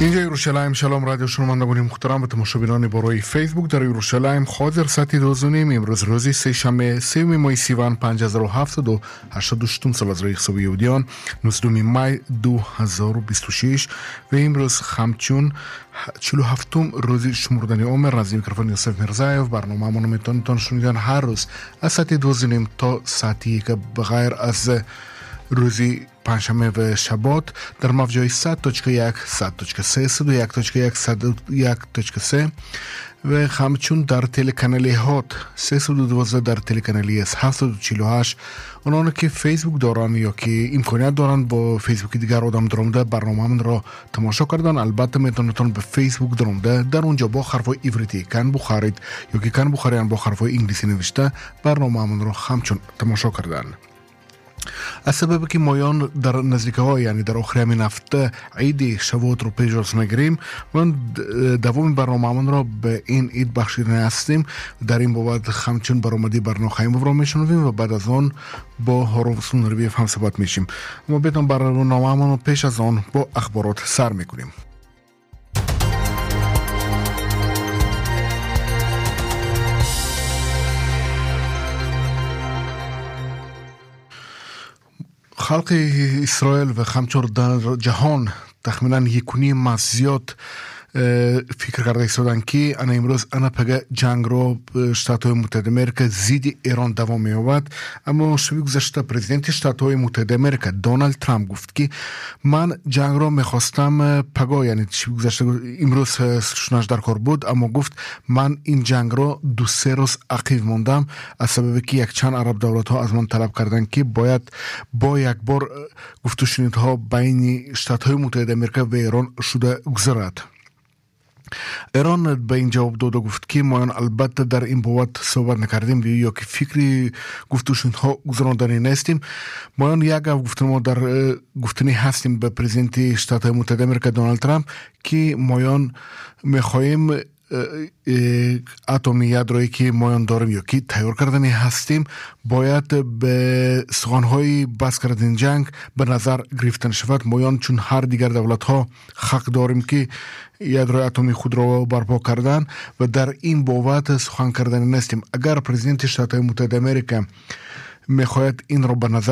اینجا یروشلایم. سلام رادیو شنوندگان محترم و تماشاگران برای فیسبوک در یروشلایم. حاضر ساعت 12:30 امروز روزی سه‌شنبه 3 ماه سیوان 5788 سال از حساب یهودیان 19 مای 2026 و امروز همچون 47 روزی شمردن عمر. از میکروفون یوسف میرزایف. برنامه ما میتونید شنیدن هر روز از ساعت 12:30 تا ساعت 1 بغیر از روزی پنجشنبه و شبات در موج‌های 100.1 100.3 101.1 101.3 و همچون در تلکانالی هات 312 در تلکانالی 748. اونان که فیسبوک دارن یا که امکانیت دارن با فیسبوک دیگر آدم درآمده برنامه من را تماشا کردن، البته میتونید به فیسبوک درآمده در اونجا با حرفای عبری کن بخارید یا که کن بخارید با حرفای انگلیسی نوشته برنامه من را همچون تماشا کردن. از سبب که مایان در نزدیکه ها یعنی در آخر همین هفته عید شوات رو پیش میگیریم و دوام برنامه من را به این عید بخشیدن هستیم. در این بابت همچون برآمدی برنامه خواهیم برام میشنویم و بعد از آن با هارون رویف هم صحبت میشیم. ما بیتون برنامه من پیش از آن با اخبارات سر میکنیم. خلق اسرائیل و همچنین در جهان تخمینا 1.5 زیاد فکر کرده ایستادن که انا امروز انا پگه جنگ رو شتات‌های متحده آمریکا ضد ایران دوام می‌یابد. اما شب گذشته پرزیدنت شتات‌های متحده آمریکا دونالد ترامپ گفت که من جنگ رو می‌خواستم پگاه، یعنی شب گذشته امروز شناش در کار بود، اما گفت من این جنگ رو 2-3 روز عقب ماندم از سبب که یک چند عرب دولت‌ها از من طلب کردن که باید با یک بار گفت و شنیدها بین شتات‌های متحده آمریکا و ایران شده گذرد. ایران به این جواب داد و گفت که ما البته در این بابت صحبت نکردیم یا که فکری گفتگوشون ها گذراندنی نیستیم. ما یک گفتن ما در گفتنی هستیم به پرزیدنت شتات متحده آمریکا دونالد ترامپ که ما میخواهیم اتمی یادرویی که ما داریم یا که تیار کردنی هستیم باید به سخنهای بس کردن جنگ به نظر گرفتن شود. ما چون هر دیگر دولت ها حق داریم که یادروی اتمی خود را برپا کردن و در این بابت سخن کردن نیستیم. اگر پرزیدنت شتات متحده آمریکا میخواهد این را به نظر